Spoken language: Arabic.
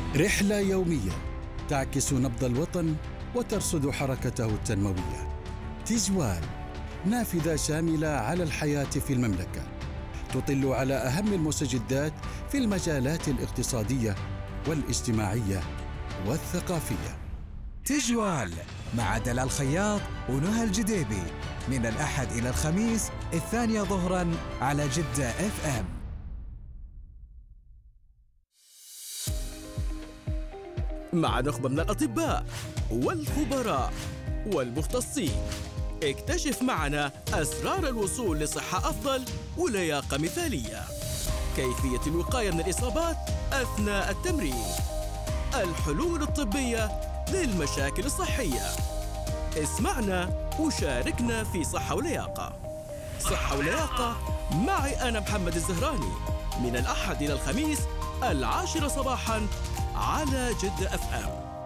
رحلة يومية تعكس نبض الوطن وترصد حركته التنموية. تجوال، نافذة شاملة على الحياة في المملكة، تطل على أهم المستجدات في المجالات الاقتصادية والاجتماعية والثقافية. تجوال مع دلال خياط ونهى الجديبي، من الأحد إلى الخميس 2 ظهراً على جدة FM. مع نخبة من الأطباء والخبراء والمختصين، اكتشف معنا أسرار الوصول لصحة أفضل ولياقة مثالية، كيفية الوقاية من الإصابات أثناء التمرين، الحلول الطبية للمشاكل الصحية. اسمعنا وشاركنا في صحة ولياقة. صحة ولياقة معي أنا محمد الزهراني، من الأحد إلى الخميس 10 صباحاً على جدة FM.